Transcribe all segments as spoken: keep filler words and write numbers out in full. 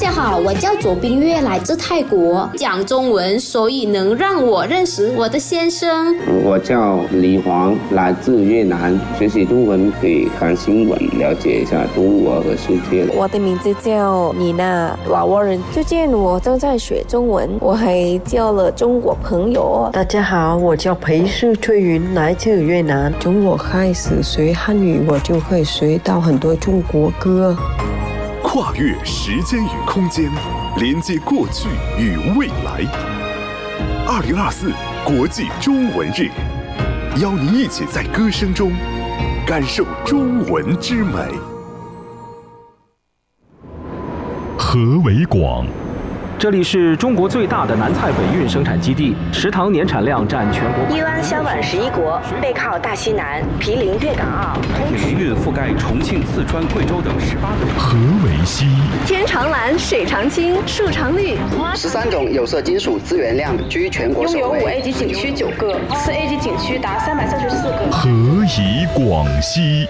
家好，我叫左冰月，来自泰国，讲中文，所以能让我认识我的先生。 我叫李黄，来自越南，学习中文可以看新闻，了解一下中国和世界。 我的名字叫妮娜，老挝人。最近我正在学中文，我还交了中国朋友。 大家好，我叫裴世翠云，来自越南。从我开始学汉语，我就会学到很多中国歌。 跨越时间与空间，连接过去与未来。二零二四国际中文日，邀您一起在歌声中感受中文之美。 河为广， 这里是中国最大的南菜北运生产基地，食糖年产量占全国。 一湾销往十一国，背靠大西南，毗邻粤港澳， 铁营运覆盖重庆、四川、贵州等十八个省。 河为西， 天长蓝，水长青，树长绿。 十三种有色金属资源量居全国首位。 拥有五 A 级景区九个，四 A 级景区达三百三十四个。 河以广西。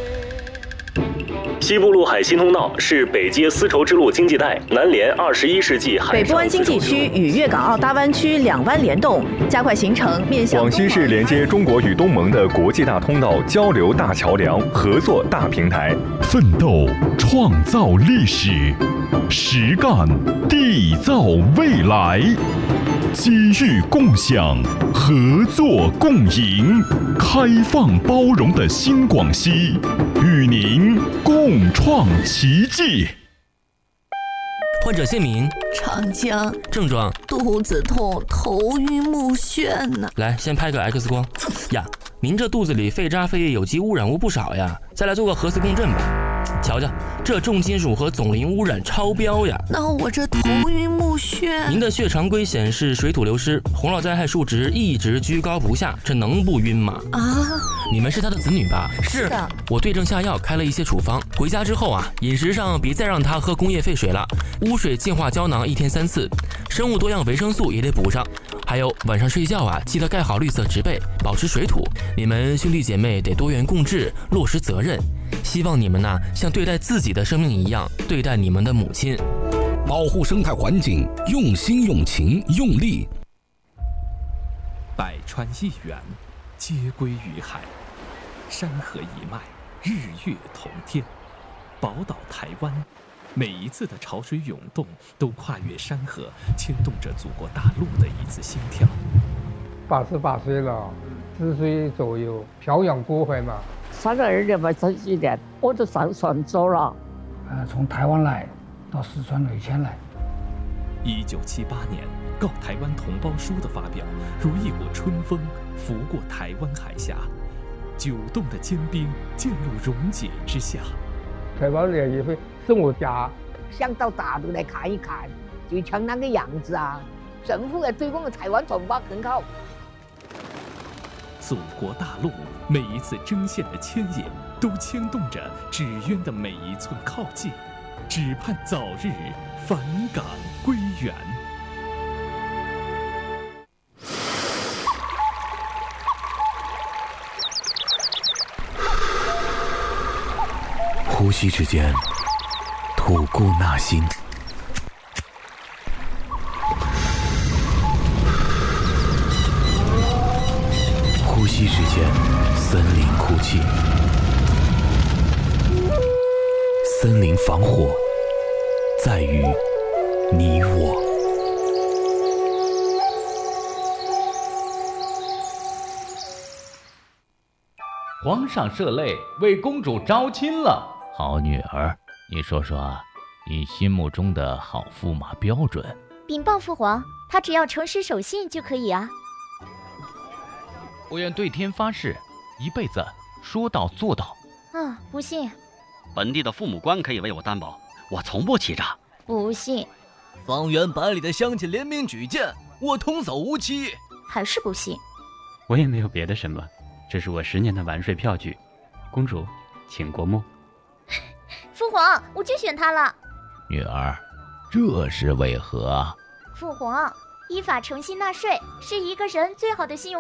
西部陆海新通道是北接丝绸之路经济带，南连二十一世纪海上北部湾经济区与粤港澳大湾区两湾联动，加快形成面向。 广西是连接中国与东盟的国际大通道、交流大桥梁、合作大平台。 奋斗创造历史，实干缔造未来。机遇共享，合作共赢，开放包容的新广西，与您共创奇迹。 患者姓名： 长江。 症状： 肚子痛、头晕目眩呢。 来，先拍个 X 光。呀，您这肚子里废渣废液有机污染物不少呀，再来做个核磁共振吧。瞧瞧，这重金属和总磷污染超标呀！ 那我这头晕目眩。 您的血常规显示水土流失，洪涝灾害数值一直居高不下，这能不晕吗？ 啊！ 你们是他的子女吧？ 是的。 我对症下药，开了一些处方。回家之后啊，饮食上别再让他喝工业废水了，污水净化胶囊一天三次，生物多样维生素也得补上。还有晚上睡觉啊，记得盖好绿色植被，保持水土。你们兄弟姐妹得多元共治，落实责任。希望你们呢、啊，像对待自己的生命一样对待你们的母亲。 保护生态环境，用心用情用力。 百川一源，皆归于海；山河一脉，日月同天。宝岛台湾，每一次的潮水涌动，都跨越山河，牵动着祖国大陆的一次心跳。 八十八岁了，四岁左右，漂洋过海嘛。 三十二年吧，十几年，我就上船走了。 呃，从台湾来到四川累迁来。 一九七八年，《告台湾同胞书》的发表，如一股春风拂过台湾海峡，九洞的坚冰渐入溶解之下。 台湾人也会是我家， 想到大陆来看一看，就像那个样子啊！政府要对我们台湾同胞更好。 祖国大陆每一次针线的牵引，都牵动着纸鸢的每一寸靠近，只盼早日返港归元。 呼吸之间，吐故纳新。呼吸之间，森林哭泣。森林防火，在于你我。 皇上设泪为公主招亲了。 好女儿，你说说，你心目中的好驸马标准？ 禀报父皇，他只要诚实守信就可以啊。 我愿对天发誓，一辈子说到做到。 啊，不信。 本地的父母官可以为我担保，我从不欺诈。 不信。 方圆百里的乡亲联名举荐，我童叟无欺。 还是不信。 我也没有别的什么，这是我十年的完税票据。公主，请过目。 父皇，我就选他了。 女儿，这是为何？ 父皇，依法诚信纳税是一个人最好的信用